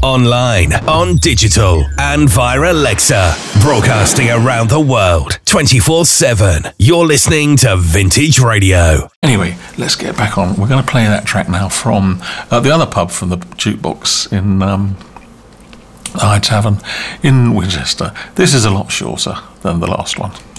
online, on digital, and via Alexa. Broadcasting around the world, 24/7. You're listening to Vintage Radio. Anyway, let's get back on. We're going to play that track now from the other pub from the jukebox in the High Tavern in Winchester. This is a lot shorter than the last one.